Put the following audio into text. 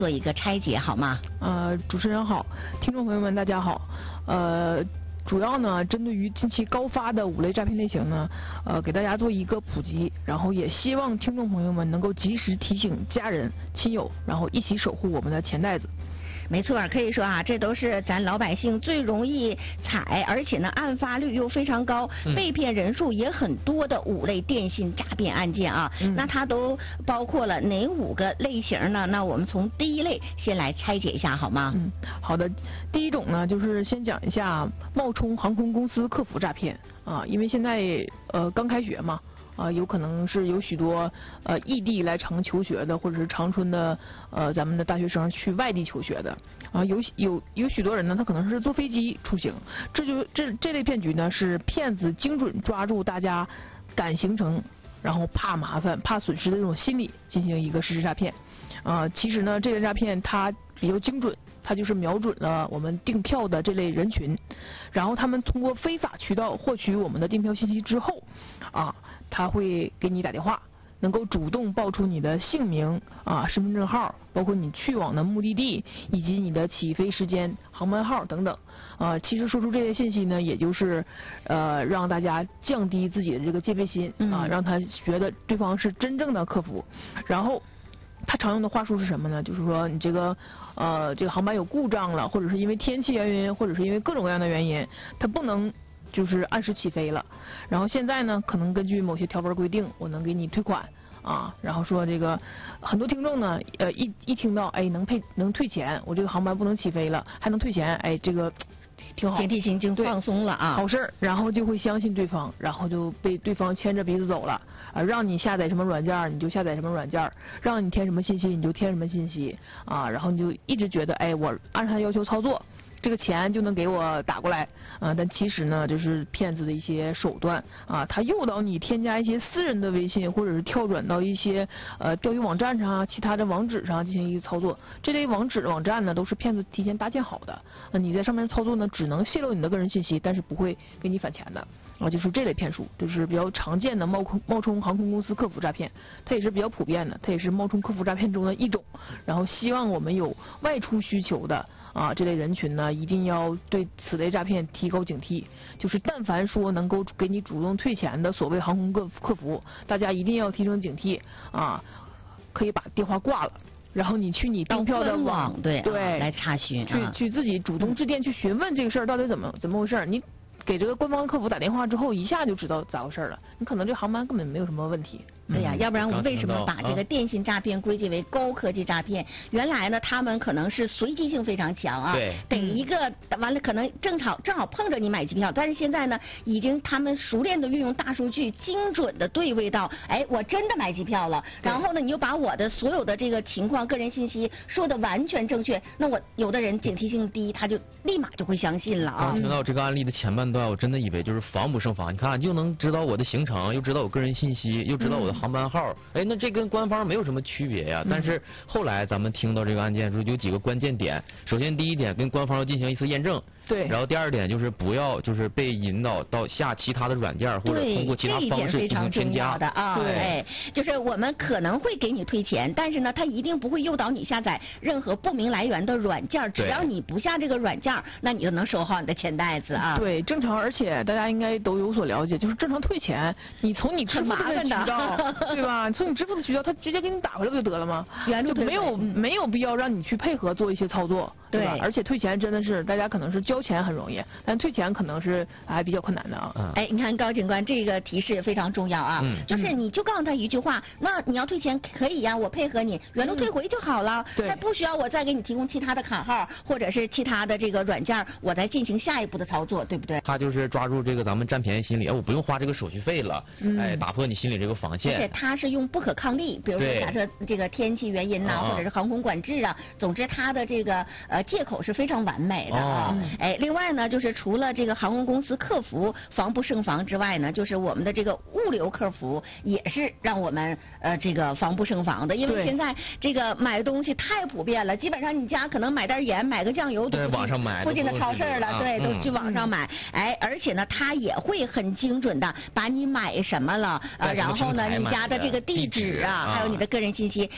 做一个拆解好吗？ 主持人好，听众朋友们大家好。主要呢，针对于近期高发的5类诈骗类型呢，给大家做一个普及，然后也希望听众朋友们能够及时提醒家人、亲友，然后一起守护我们的钱袋子。 没错，可以说啊，这都是咱老百姓最容易踩，而且呢案发率又非常高，被骗人数也很多的5类电信诈骗案件啊。那它都包括了哪5个类型呢？那我们从第1类先来拆解一下好吗？ 好的。第一种呢，就是先讲一下冒充航空公司客服诈骗啊，因为现在刚开学嘛。有可能是有许多异地来长求学的，或者是长春的咱们的大学生去外地求学的啊，有许多人呢，他可能是坐飞机出行，这类骗局呢是骗子精准抓住大家赶行程，然后怕麻烦、怕损失的这种心理进行一个实施诈骗其实呢，这类诈骗它比较精准。它就是瞄准了我们订票的这类人群，然后他们通过非法渠道获取我们的订票信息之后，他会给你打电话，能够主动报出你的姓名身份证号，包括你去往的目的地以及你的起飞时间、航班号等等。其实说出这些信息呢，也就是让大家降低自己的这个戒备心让他觉得对方是真正的客服，然后。他常用的话术是什么呢？就是说你这个航班有故障了，或者是因为天气原因，或者是因为各种各样的原因，它不能就是按时起飞了。然后现在呢，可能根据某些条文规定，我能给你退款然后说这个很多听众呢，一听到能退钱，我这个航班不能起飞了，还能退钱，这个。挺好， 警惕心就放松了好事儿，然后就会相信对方，然后就被对方牵着鼻子走了让你下载什么软件你就下载什么软件，让你填什么信息你就填什么信息然后你就一直觉得我按照他要求操作，这个钱就能给我打过来但其实呢，就是骗子的一些手段他诱导你添加一些私人的微信，或者是跳转到一些钓鱼网站上其他的网址上进行一个操作。这类网址网站呢，都是骗子提前搭建好的你在上面操作呢，只能泄露你的个人信息，但是不会给你返钱的就是这类骗术，就是比较常见的冒充航空公司客服诈骗，它也是比较普遍的，它也是冒充客服诈骗中的一种。然后希望我们有外出需求的这类人群呢，一定要对此类诈骗提高警惕。就是但凡说能够给你主动退钱的所谓航空客服，大家一定要提升警惕可以把电话挂了。然后你去你订票的网对来查询去自己主动致电去询问这个事儿到底怎么回事。你给这个官方客服打电话之后，一下就知道咋回事了。你可能这航班根本没有什么问题。 对呀，要不然我们为什么把这个电信诈骗归结为高科技诈骗？原来呢，他们可能是随机性非常强对， 给一个完了可能正好碰着你买机票，但是现在呢，已经他们熟练的运用大数据，精准的对位到，我真的买机票了，然后呢，你又把我的所有的这个情况、个人信息说的完全正确，那我有的人警惕性低，他就立马就会相信了听到这个案例的前半段，我真的以为就是防不胜防。你看，又能知道我的行程，又知道我个人信息，又知道我的航班号，那这跟官方没有什么区别呀。但是后来咱们听到这个案件时候，有几个关键点。首先第一点，跟官方要进行一次验证。 对。 然后第二点就是不要就是被引导到下其他的软件或者通过其他方式进行添加的对，就是我们可能会给你退钱，但是呢，他一定不会诱导你下载任何不明来源的软件，只要你不下这个软件，那你就能收好你的钱袋子对，正常，而且大家应该都有所了解，就是正常退钱，你从你支付的渠道，对吧？从你支付的渠道，他直接给你打回来不就得了吗？就没有必要让你去配合做一些操作，对吧？而且退钱真的是大家可能是交钱很容易，但退钱可能是还比较困难的你看高警官这个提示也非常重要就是你就告诉他一句话，那你要退钱可以呀，我配合你原路退回就好了，那不需要我再给你提供其他的卡号或者是其他的这个软件，我再进行下一步的操作，对不对？ 他就是抓住这个咱们占便宜心理，我不用花这个手续费了，打破你心里这个防线。 而且他是用不可抗力，比如说假设这个天气原因或者是航空管制总之他的这个借口是非常完美的另外呢，就是除了这个航空公司客服防不胜防之外呢，就是我们的这个物流客服也是让我们这个防不胜防的，因为现在这个买东西太普遍了，基本上你家可能买袋盐、买个酱油都网上买， 附近的超市了，都去网上买，而且呢，他也会很精准的把你买什么了，然后呢，你家的这个地址还有你的个人信息